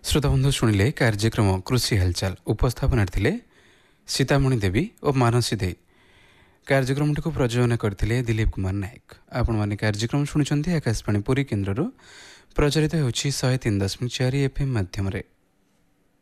श्रोताबंधु शुणिले कार्यक्रम कृषि हालचाल उपस्थापन थिले सीतामणि देवी और मानसी दे। कार्यक्रमटी को प्रयोजन करथिले दिलीप कुमार नायक। आपण माने कार्यक्रम शुणुचंती आकाशवाणी पुरी केन्द्रରୁ प्रचारित होछि 103.4 एफएम माध्यम रे।